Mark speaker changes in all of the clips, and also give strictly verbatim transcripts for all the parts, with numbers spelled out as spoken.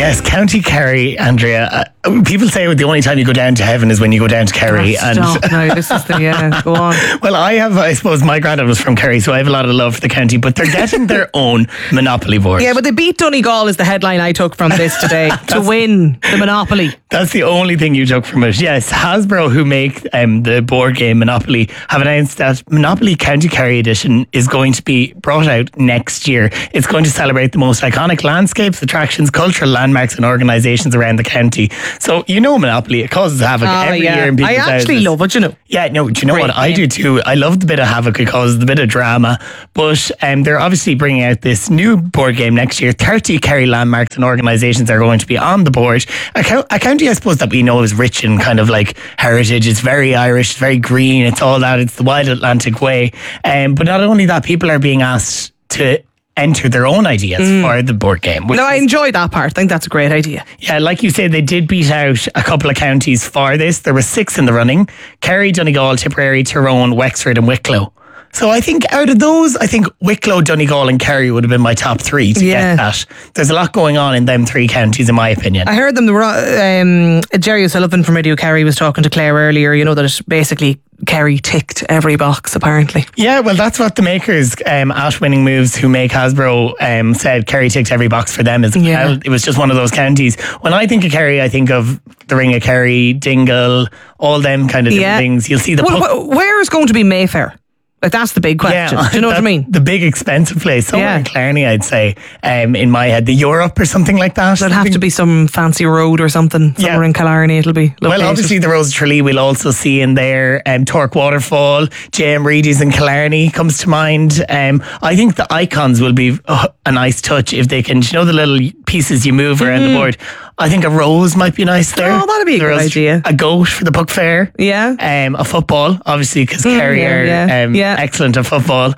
Speaker 1: Yes, County Kerry, Andrea. Uh, people say the only time you go down to heaven is when you go down to Kerry.
Speaker 2: Oh,
Speaker 1: and
Speaker 2: stop. No, this is the, yeah, go on.
Speaker 1: Well, I have, I suppose my granddad was from Kerry, so I have a lot of love for the county, but they're getting their own Monopoly board.
Speaker 2: Yeah, but they beat Donegal is the headline I took from this today to win the Monopoly.
Speaker 1: That's the only thing you took from it. Yes, Hasbro, who make um, the board game Monopoly, have announced that Monopoly County Kerry Edition is going to be brought out next year. It's going to celebrate the most iconic landscapes, attractions, cultural landmarks and organisations around the county. So, you know Monopoly, it causes havoc
Speaker 2: Oh,
Speaker 1: every
Speaker 2: yeah.
Speaker 1: year in people's
Speaker 2: I actually
Speaker 1: houses.
Speaker 2: love it, you know.
Speaker 1: Yeah, no, do you know
Speaker 2: Great
Speaker 1: what? I do
Speaker 2: game.
Speaker 1: too. I love the bit of havoc it causes, the bit of drama. But um, they're obviously bringing out this new board game next year. thirty Kerry landmarks and organisations are going to be on the board. A, co- a county, I suppose, that we know is rich in kind of like heritage. It's very Irish, it's very green, it's all that. It's the Wild Atlantic Way. Um, but not only that, people are being asked to enter their own ideas mm. for the board game.
Speaker 2: No, I enjoy that part. I think that's a great idea.
Speaker 1: Yeah, like you said, they did beat out a couple of counties for this. There were six in the running: Kerry, Donegal, Tipperary, Tyrone, Wexford and Wicklow. So I think out of those, I think Wicklow, Donegal and Kerry would have been my top three to
Speaker 2: Yeah.
Speaker 1: get that. There's a lot going on in them three counties, in my opinion.
Speaker 2: I heard them, the um, Jerry O'Sullivan from Radio Kerry was talking to Claire earlier, you know, that it's basically Kerry ticked every box, apparently.
Speaker 1: Yeah, well, that's what the makers um, at Winning Moves, who make Hasbro, um, said Kerry ticked every box for them as
Speaker 2: Yeah.
Speaker 1: well. It was just one of those counties. When I think of Kerry, I think of the Ring of Kerry, Dingle, all them kind of different
Speaker 2: Yeah.
Speaker 1: things. You'll see the
Speaker 2: Well,
Speaker 1: pub-
Speaker 2: wh- where is going to be Mayfair? Like, that's the big question. Do you know what I
Speaker 1: that-
Speaker 2: mean?
Speaker 1: The big expensive place. Somewhere
Speaker 2: Yeah.
Speaker 1: in Clarny, I'd say, um, in my head. The Europe or something like that.
Speaker 2: There'll have to be some fancy road or something somewhere
Speaker 1: Yeah.
Speaker 2: in Killarney. It'll be located.
Speaker 1: Well, obviously the Rose of Tralee we'll also see in there. Um, Torque Waterfall, J M Reedy's in Killarney comes to mind. Um, I think the icons will be uh, a nice touch if they can, you know, the little pieces you move around the board. I think a rose might be nice there.
Speaker 2: Oh, that'd be a
Speaker 1: The
Speaker 2: good
Speaker 1: rose-
Speaker 2: idea.
Speaker 1: A goat for the Puck Fair.
Speaker 2: Yeah.
Speaker 1: Um, a football, obviously, because Kerry
Speaker 2: yeah,
Speaker 1: are
Speaker 2: yeah,
Speaker 1: um,
Speaker 2: yeah.
Speaker 1: excellent at football.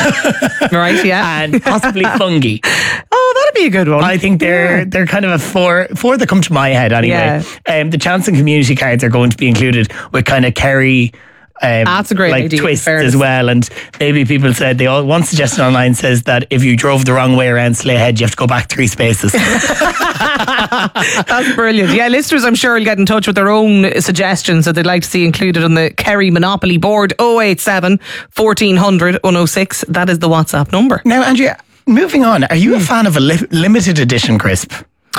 Speaker 2: Right, yeah.
Speaker 1: And possibly fungi.
Speaker 2: Oh, that'd be a good one.
Speaker 1: I think they're
Speaker 2: Yeah.
Speaker 1: they're kind of a four four that come to my head anyway. Um, the chance and community cards are going to be included with kind of Kerry. Um,
Speaker 2: That's a great
Speaker 1: like
Speaker 2: idea,
Speaker 1: twists
Speaker 2: fairness.
Speaker 1: as well, and maybe people said they all one suggestion online says that if you drove the wrong way around Slayhead, you have to go back three spaces.
Speaker 2: That's brilliant. Yeah, listeners, I'm sure will get in touch with their own suggestions that they'd like to see included on the Kerry Monopoly board. oh eight seven, fourteen hundred, one oh six. That is the WhatsApp number.
Speaker 1: Now, Andrea, moving on, are you a fan of a li- limited edition crisp?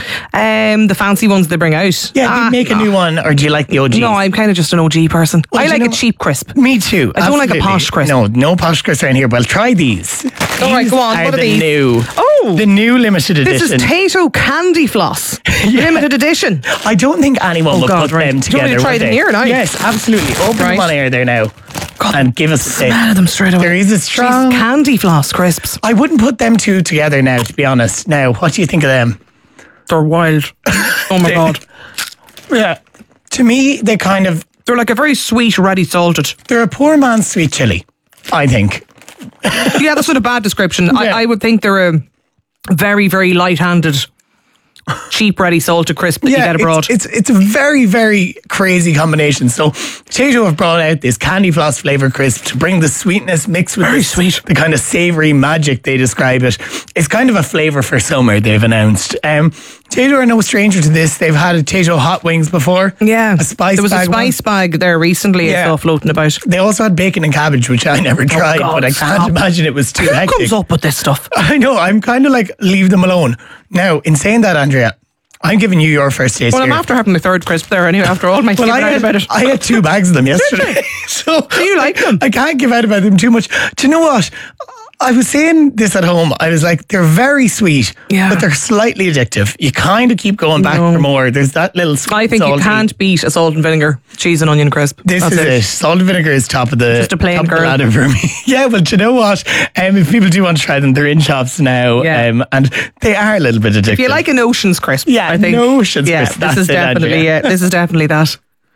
Speaker 2: Um, the fancy ones they bring out.
Speaker 1: Yeah, do
Speaker 2: Ah,
Speaker 1: you make a new one, or do you like the O Gs?
Speaker 2: No, I'm kind of just an O G person.
Speaker 1: Well,
Speaker 2: I
Speaker 1: do you
Speaker 2: like
Speaker 1: know-
Speaker 2: a cheap crisp.
Speaker 1: Me too.
Speaker 2: I don't like a
Speaker 1: absolutely.
Speaker 2: posh crisp.
Speaker 1: No, no posh crisp around here. Well, try these.
Speaker 2: All right,
Speaker 1: These
Speaker 2: go on.
Speaker 1: Are
Speaker 2: What are
Speaker 1: the
Speaker 2: these?
Speaker 1: New,
Speaker 2: Oh.
Speaker 1: the new limited
Speaker 2: This
Speaker 1: edition.
Speaker 2: is Tato Candy Floss. Limited edition.
Speaker 1: I don't think anyone
Speaker 2: Oh,
Speaker 1: will
Speaker 2: God,
Speaker 1: put
Speaker 2: right.
Speaker 1: them
Speaker 2: Do you want
Speaker 1: together.
Speaker 2: me to try
Speaker 1: would
Speaker 2: them
Speaker 1: they?
Speaker 2: here now?
Speaker 1: Yes, absolutely. Open
Speaker 2: Right.
Speaker 1: them on air there now. And give us a say.
Speaker 2: Out of them straight away.
Speaker 1: There is a strong.
Speaker 2: Jeez, Candy Floss crisps.
Speaker 1: I wouldn't put them two together now, to be honest. Now, what do you think of them?
Speaker 2: They're wild. Oh my
Speaker 1: They-
Speaker 2: God.
Speaker 1: Yeah. To me, they kind of,
Speaker 2: They're like a very sweet, ready salted.
Speaker 1: they're a poor man's sweet chili, I think.
Speaker 2: Yeah, that's not a bad description.
Speaker 1: Yeah.
Speaker 2: I, I would think they're a very, very light-handed, cheap, ready salted crisp that you get abroad.
Speaker 1: It's, it's it's a very, very crazy combination. So Tato have brought out this candy floss flavour crisp to bring the sweetness mixed with
Speaker 2: Very
Speaker 1: the,
Speaker 2: sweet.
Speaker 1: the kind of savoury magic they describe it. It's kind of a flavour for summer, they've announced. Um, Tato are no stranger to this. They've had a Tato hot wings before.
Speaker 2: yeah.
Speaker 1: A spice
Speaker 2: There was
Speaker 1: bag
Speaker 2: a spice bag there recently
Speaker 1: Yeah.
Speaker 2: I saw floating about.
Speaker 1: They also had bacon and cabbage, which I never tried,
Speaker 2: God,
Speaker 1: but I can't
Speaker 2: stop.
Speaker 1: imagine it was too
Speaker 2: Who
Speaker 1: hectic.
Speaker 2: comes up with this stuff?
Speaker 1: I know, I'm kind of like, leave them alone. Now, in saying that, Andrea, I'm giving you your first taste
Speaker 2: Well, I'm
Speaker 1: here.
Speaker 2: after having my third crisp there anyway, after all my
Speaker 1: Well,
Speaker 2: well,
Speaker 1: I
Speaker 2: out
Speaker 1: had,
Speaker 2: about it.
Speaker 1: I had two bags of them yesterday. so
Speaker 2: Do you like them?
Speaker 1: I can't give out about them too much. Do you know what? I was saying this at home. I was like, they're very sweet,
Speaker 2: Yeah.
Speaker 1: but they're slightly addictive. You kind of keep going back
Speaker 2: No.
Speaker 1: for more. There's that little sweet
Speaker 2: I think you
Speaker 1: salty.
Speaker 2: can't beat a salt and vinegar cheese and onion crisp.
Speaker 1: This
Speaker 2: That's
Speaker 1: is it. Salt and vinegar is top of the,
Speaker 2: Just a plain
Speaker 1: top of the
Speaker 2: girl.
Speaker 1: ladder for me. Yeah, well, do you know what? Um, if people do want to try them, they're in shops now,
Speaker 2: Yeah.
Speaker 1: um, and they are a little bit addictive.
Speaker 2: If you like an Ocean's crisp,
Speaker 1: Yeah,
Speaker 2: I think.
Speaker 1: an Ocean's
Speaker 2: yeah,
Speaker 1: crisp,
Speaker 2: This
Speaker 1: that's
Speaker 2: is
Speaker 1: it,
Speaker 2: definitely
Speaker 1: Andrea.
Speaker 2: yeah, this is definitely that.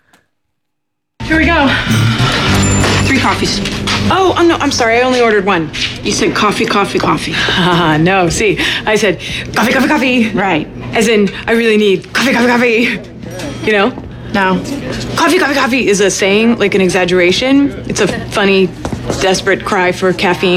Speaker 3: Here we go. Three coffees. Oh, oh, no, I'm sorry. I only ordered one. You said coffee, coffee, coffee. Ah, no, see, I said coffee, coffee, coffee. Right. As in, I really need coffee, coffee, coffee. You know? No. Coffee, coffee, coffee is a saying, like an exaggeration. It's a funny, desperate cry for caffeine.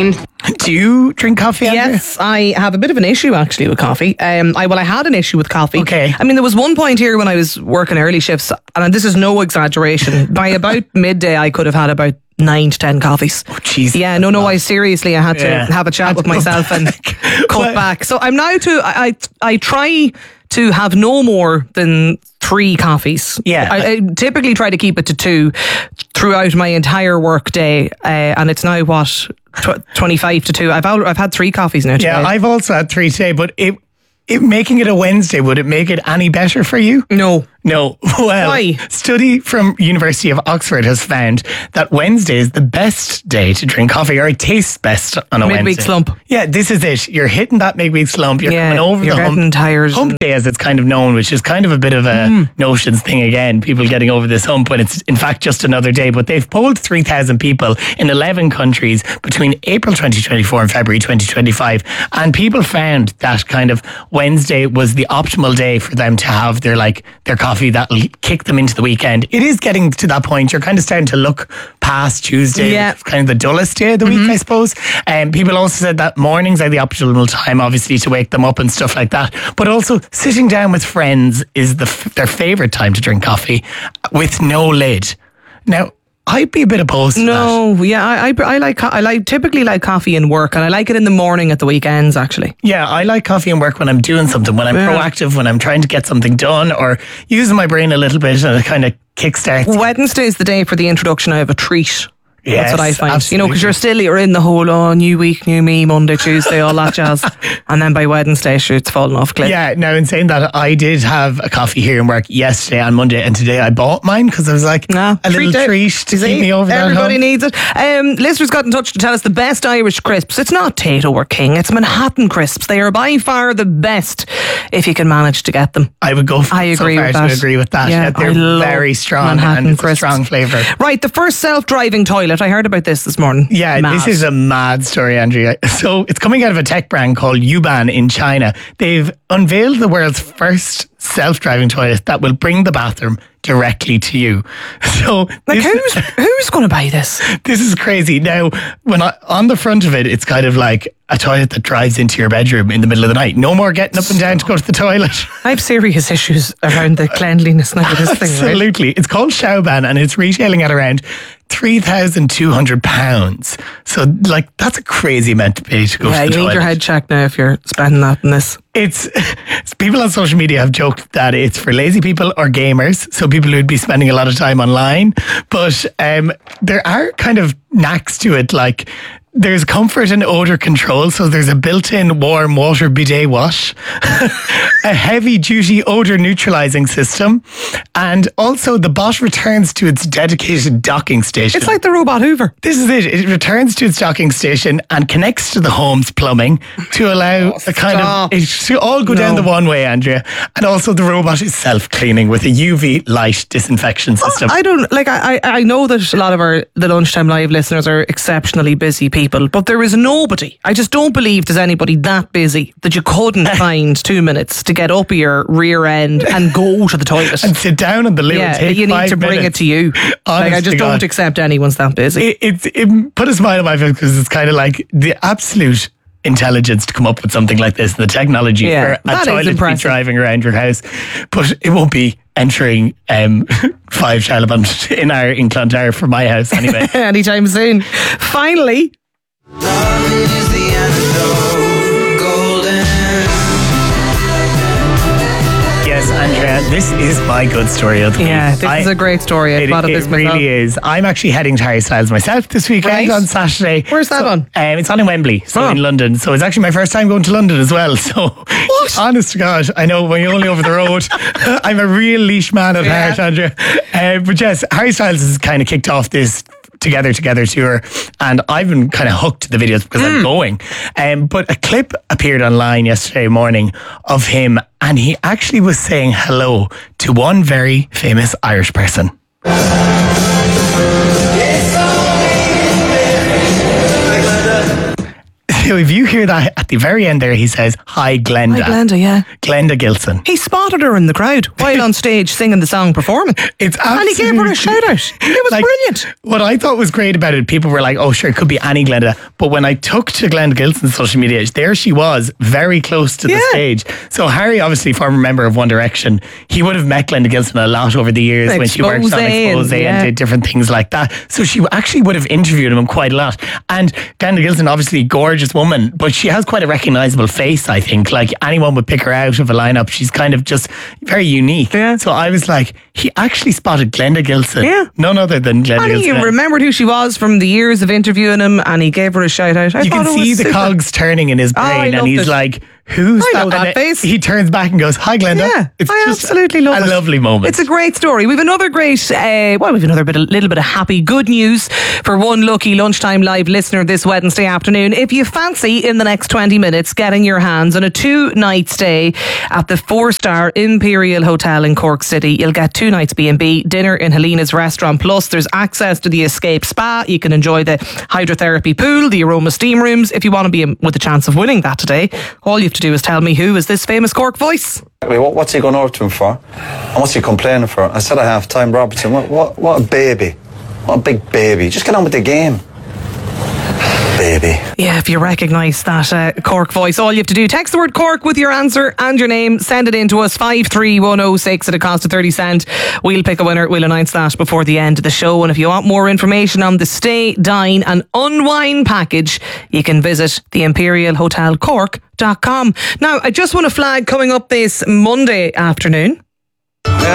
Speaker 1: Do you drink coffee, Andrea?
Speaker 2: Yes, I have a bit of an issue actually with coffee. Um, I well, I had an issue with coffee.
Speaker 1: Okay.
Speaker 2: I mean, there was one point here when I was working early shifts, and this is no exaggeration. By about midday, I could have had about nine to ten coffees.
Speaker 1: Oh, jeez.
Speaker 2: Yeah, no, no. I seriously, I had to
Speaker 1: Yeah.
Speaker 2: have a chat
Speaker 1: Had
Speaker 2: with
Speaker 1: to cut
Speaker 2: myself and
Speaker 1: back.
Speaker 2: cut
Speaker 1: Well-
Speaker 2: back. So I'm now to I, I I try to have no more than three coffees.
Speaker 1: Yeah.
Speaker 2: I, I typically try to keep it to two throughout my entire work day, uh, and it's now what tw- twenty-five to two. I've al- I've had three coffees now.
Speaker 1: Yeah,
Speaker 2: today.
Speaker 1: I've also had three today, but it, it making it a Wednesday, would it make it any better for you?
Speaker 2: no.
Speaker 1: No. Well,
Speaker 2: Why?
Speaker 1: study from University of Oxford has found that Wednesday is the best day to drink coffee, or it tastes best on a
Speaker 2: Midweek
Speaker 1: Wednesday.
Speaker 2: slump.
Speaker 1: Yeah, this is it. You're hitting that midweek slump. You're
Speaker 2: Yeah,
Speaker 1: coming over
Speaker 2: you're
Speaker 1: the hump.
Speaker 2: getting tired
Speaker 1: Hump
Speaker 2: and-
Speaker 1: day, as it's kind of known, which is kind of a bit of a
Speaker 2: Hmm.
Speaker 1: notions thing again. People getting over this hump when it's in fact just another day. But they've polled three thousand people in eleven countries between April twenty twenty-four and February twenty twenty-five, and people found that kind of Wednesday was the optimal day for them to have their like their coffee that'll kick them into the weekend. It is getting to that point. You're kind of starting to look past Tuesday,
Speaker 2: Yeah.
Speaker 1: which is kind of the dullest day of the week, I suppose. And um, people also said that mornings are the optimal time, obviously, to wake them up and stuff like that. But also sitting down with friends is the f- their favourite time to drink coffee with no lid. Now, I'd be a bit opposed to that.
Speaker 2: No, yeah, I, I, I like co- I like typically like coffee in work, and I like it in the morning at the weekends. Actually,
Speaker 1: Yeah, I like coffee and work when I'm doing something, when I'm
Speaker 2: Yeah.
Speaker 1: proactive, when I'm trying to get something done, or using my brain a little bit, and it kind of kickstarts.
Speaker 2: Wednesday is the day for the introduction of a treat.
Speaker 1: Yes,
Speaker 2: That's what I find. You know, because
Speaker 1: absolutely.
Speaker 2: you're still you're in the whole oh new week, new me, Monday, Tuesday, all that jazz, and then by Wednesday, sure, it's falling off a cliff.
Speaker 1: Yeah, now in saying that, I did have a coffee here in work yesterday and Monday, and today I bought mine because I was like,
Speaker 2: Ah,
Speaker 1: a little
Speaker 2: treat it.
Speaker 1: treat to
Speaker 2: See,
Speaker 1: keep me over that
Speaker 2: Everybody
Speaker 1: hump.
Speaker 2: needs it. Um, listeners got in touch to tell us the best Irish crisps. It's not Tato or King, it's Manhattan crisps. They are by far the best if you can manage to get them.
Speaker 1: I would go for
Speaker 2: I agree
Speaker 1: so far
Speaker 2: with
Speaker 1: to
Speaker 2: that.
Speaker 1: agree with that.
Speaker 2: Yeah,
Speaker 1: they're
Speaker 2: I love
Speaker 1: very strong
Speaker 2: Manhattan
Speaker 1: and it's
Speaker 2: crisps.
Speaker 1: a strong flavour.
Speaker 2: Right, the first self-driving toilet. I heard about this this morning.
Speaker 1: Yeah,
Speaker 2: Mad.
Speaker 1: this is a mad story, Andrea. So it's coming out of a tech brand called Yuban in China. They've unveiled the world's first self-driving toilet that will bring the bathroom directly to you. So
Speaker 2: like
Speaker 1: this-
Speaker 2: who's who's going to buy this?
Speaker 1: This is crazy. Now, when I, on the front of it, it's kind of like a toilet that drives into your bedroom in the middle of the night. No more getting up and down to go to the toilet.
Speaker 2: I have serious issues around the cleanliness now of this thing. Right?
Speaker 1: Absolutely. It's called Xiaoban and it's retailing at around three thousand two hundred pounds. So, like, that's a crazy amount to pay to go
Speaker 2: Yeah,
Speaker 1: to
Speaker 2: you
Speaker 1: the
Speaker 2: need
Speaker 1: toilet.
Speaker 2: your head checked now if you're spending that on this.
Speaker 1: It's, it's people on social media have joked that it's for lazy people or gamers, so people who'd be spending a lot of time online. But um, there are kind of knacks to it, like there's comfort and odor control, so there's a built-in warm water bidet wash, a heavy-duty odor neutralizing system, and also the bot returns to its dedicated docking station.
Speaker 2: It's like the robot Hoover.
Speaker 1: This is it. It returns to its docking station and connects to the home's plumbing to allow a kind
Speaker 2: stop.
Speaker 1: of it to all go down
Speaker 2: No.
Speaker 1: the one way, Andrea. And also the robot is self-cleaning with a U V light disinfection system.
Speaker 2: I don't like. I, I I know that a lot of our the lunchtime live listeners are exceptionally busy people, but there is nobody. I just don't believe there's anybody that busy that you couldn't find two minutes to get up your rear end and go to the toilet.
Speaker 1: and sit down on the loo
Speaker 2: Yeah,
Speaker 1: and take
Speaker 2: you need
Speaker 1: five
Speaker 2: to bring
Speaker 1: minutes.
Speaker 2: it to you.
Speaker 1: Honest
Speaker 2: like I
Speaker 1: to
Speaker 2: just
Speaker 1: God.
Speaker 2: don't accept anyone's that busy.
Speaker 1: It, it, it put a smile on my face because it's kind of like the absolute intelligence to come up with something like this, and the technology
Speaker 2: Yeah,
Speaker 1: for a
Speaker 2: that is
Speaker 1: toilet to be
Speaker 2: impressive.
Speaker 1: driving around your house. But it won't be entering um, five Charlevant in our in Clontarf for my house anyway.
Speaker 2: Anytime soon. Finally,
Speaker 4: Love is the antidote, golden.
Speaker 1: Yes, Andrea, this is my good story of the week.
Speaker 2: yeah, this
Speaker 1: I-
Speaker 2: is a great story. I
Speaker 1: It,
Speaker 2: thought of
Speaker 1: it
Speaker 2: this myself.
Speaker 1: really is. I'm actually heading to Harry Styles myself this weekend
Speaker 2: Right.
Speaker 1: on Saturday.
Speaker 2: Where's that
Speaker 1: So,
Speaker 2: on?
Speaker 1: Um, it's on in Wembley, so
Speaker 2: Oh.
Speaker 1: in London. So it's actually my first time going to London as well. So, honest to God, I know when you're only over the road, I'm a real leash man at
Speaker 2: Yeah.
Speaker 1: heart, Andrea. Uh, but yes, Harry Styles has kind of kicked off this Together Together tour, and I've been kind of hooked to the videos because
Speaker 2: Hmm.
Speaker 1: I'm going. Um, but a clip appeared online yesterday morning of him, and he actually was saying hello to one very famous Irish person. if you hear that at the very end there, he says, "Hi, Glenda."
Speaker 2: Hi, Glenda, yeah.
Speaker 1: Glenda Gilson.
Speaker 2: He spotted her in the crowd while on stage singing the song, performing.
Speaker 1: It's
Speaker 2: And he gave her a shout out. It was
Speaker 1: like,
Speaker 2: brilliant.
Speaker 1: What I thought was great about it, people were like, "Oh, sure, it could be any Glenda." But when I took to Glenda Gilson's social media, there she was, very close to the
Speaker 2: Yeah.
Speaker 1: stage. So Harry, obviously former member of One Direction, he would have met Glenda Gilson a lot over the years when she worked on
Speaker 2: Expose and-
Speaker 1: Expose
Speaker 2: yeah.
Speaker 1: and did different things like that. So she actually would have interviewed him quite a lot. And Glenda Gilson, obviously gorgeous woman, but she has quite a recognisable face, I think. Like anyone would pick her out of a lineup. She's kind of just very unique.
Speaker 2: Yeah.
Speaker 1: So I was like, he actually spotted Glenda Gilson.
Speaker 2: Yeah.
Speaker 1: None other than Glenda
Speaker 2: And he
Speaker 1: Gilson.
Speaker 2: remembered who she was from the years of interviewing him, and he gave her a shout out. I
Speaker 1: You
Speaker 2: thought
Speaker 1: can
Speaker 2: it
Speaker 1: see
Speaker 2: was
Speaker 1: the
Speaker 2: super.
Speaker 1: cogs turning in his
Speaker 2: Oh, I
Speaker 1: brain, and
Speaker 2: loved
Speaker 1: he's
Speaker 2: it.
Speaker 1: like, "Who's
Speaker 2: I
Speaker 1: that?"
Speaker 2: know that
Speaker 1: And
Speaker 2: face.
Speaker 1: He turns back and goes, "Hi, Glenda."
Speaker 2: Yeah,
Speaker 1: It's
Speaker 2: I
Speaker 1: just
Speaker 2: absolutely love
Speaker 1: a
Speaker 2: it.
Speaker 1: lovely moment.
Speaker 2: It's a great story. We've another great, uh, well, we've another bit, a little bit of happy good news for one lucky Lunchtime Live listener this Wednesday afternoon. If you fancy in the next twenty minutes getting your hands on a two-night stay at the four-star Imperial Hotel in Cork City, you'll get two nights B and B, dinner in Helena's restaurant, plus there's access to the Escape Spa. You can enjoy the hydrotherapy pool, the aroma steam rooms. If you want to be with a chance of winning that today, all you have to do is tell me who is this famous Cork voice.
Speaker 5: Wait, what, what's he going over to him for? And what's he complaining for? I said at half time, Robertson, what, what, what a baby. What a big baby. Just get on with the game. Baby.
Speaker 2: Yeah, if you recognise that uh, Cork voice, all you have to do, text the word Cork with your answer and your name, send it in to us, five three one oh six at a cost of thirty cent. We'll pick a winner, we'll announce that before the end of the show. And if you want more information on the Stay, Dine and Unwind package, you can visit the Imperial Hotel Cork dot com. Now, I just want to flag coming up this Monday afternoon.